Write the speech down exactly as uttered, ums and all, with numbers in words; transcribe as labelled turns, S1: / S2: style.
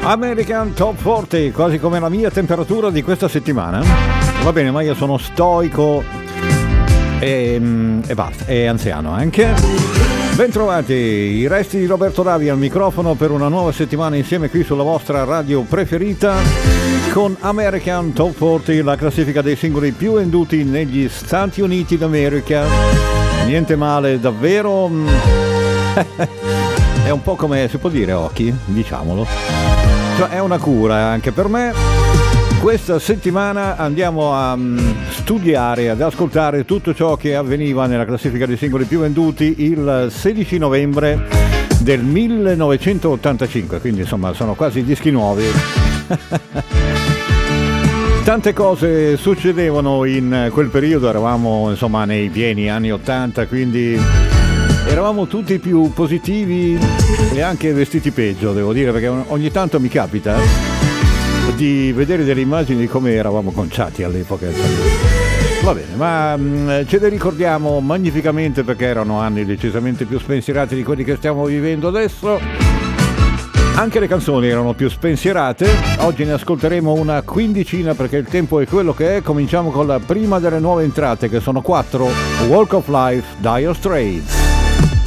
S1: American Top quaranta, quasi come la mia temperatura di questa settimana. Va bene, ma io sono stoico e, e basta, e anziano anche. Bentrovati, i resti di Roberto Ravi al microfono per una nuova settimana insieme qui sulla vostra radio preferita con American Top quaranta, la classifica dei singoli più venduti negli Stati Uniti d'America. Niente male, davvero. È un po' come, si può dire, occhi, diciamolo. Cioè, è una cura anche per me. Questa settimana andiamo a um, studiare, ad ascoltare tutto ciò che avveniva nella classifica dei singoli più venduti il sedici novembre del millenovecentottantacinque, quindi insomma sono quasi dischi nuovi. Tante cose succedevano in quel periodo, eravamo insomma nei pieni anni ottanta, quindi eravamo tutti più positivi e anche vestiti peggio, devo dire, perché ogni tanto mi capita di vedere delle immagini di come eravamo conciati all'epoca. Va bene, ma mh, ce le ricordiamo magnificamente perché erano anni decisamente più spensierati di quelli che stiamo vivendo adesso. Anche le canzoni erano più spensierate. Oggi ne ascolteremo una quindicina perché il tempo è quello che è. Cominciamo con la prima delle nuove entrate, che sono quattro: Walk of Life, Dire Straits.